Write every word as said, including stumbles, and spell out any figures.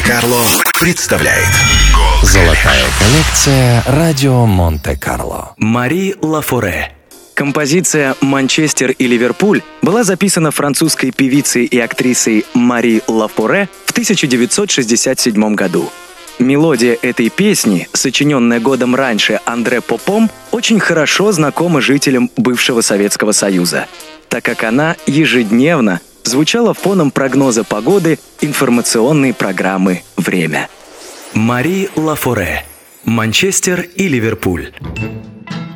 Монте-Карло представляет Золотая коллекция радио Монте-Карло. Мари Лафоре. Композиция «Манчестер и Ливерпуль» была записана французской певицей и актрисой Мари Лафоре в тысяча девятьсот шестьдесят седьмом году. Мелодия этой песни, сочиненная годом раньше Андре Попом, очень хорошо знакома жителям бывшего Советского Союза, так как она ежедневно звучала фоном прогноза погоды информационной программы «Время». Мари Лафоре. «Манчестер и Ливерпуль».